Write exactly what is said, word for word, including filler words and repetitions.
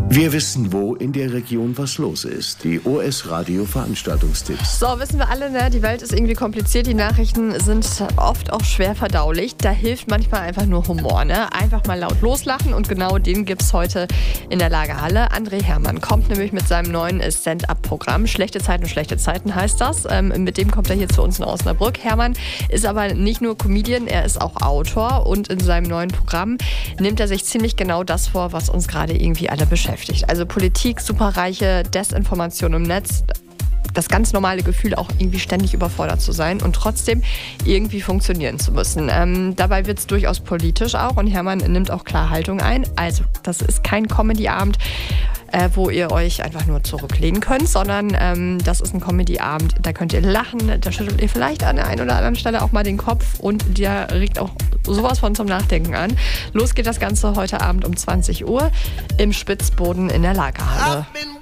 Wir wissen, wo in der Region was los ist. Die O S Radio Veranstaltungstipps. So, wissen wir alle, ne? Die Welt ist irgendwie kompliziert. Die Nachrichten sind oft auch schwer verdaulich. Da hilft manchmal einfach nur Humor, ne? Einfach mal laut loslachen und genau den gibt's heute in der Lagerhalle. André Hermann kommt nämlich mit seinem neuen Stand-Up-Programm. Schlechte Zeiten und schlechte Zeiten heißt das. Ähm, mit dem kommt er hier zu uns in Osnabrück. Hermann ist aber nicht nur Comedian, er ist auch Autor und in seinem neuen Programm nimmt er sich ziemlich genau das vor, was uns gerade irgendwie alle beschäftigt. Also Politik, Superreiche, Desinformation im Netz, das ganz normale Gefühl, auch irgendwie ständig überfordert zu sein und trotzdem irgendwie funktionieren zu müssen. Ähm, dabei wird es durchaus politisch auch und Hermann nimmt auch klar Haltung ein. Also das ist kein Comedy-Abend, äh, wo ihr euch einfach nur zurücklehnen könnt, sondern ähm, das ist ein Comedy-Abend, da könnt ihr lachen, da schüttelt ihr vielleicht an der einen oder anderen Stelle auch mal den Kopf und der regt auch sowas von zum Nachdenken an. Los geht das Ganze heute Abend um zwanzig Uhr im Spitzboden in der Lagerhalle.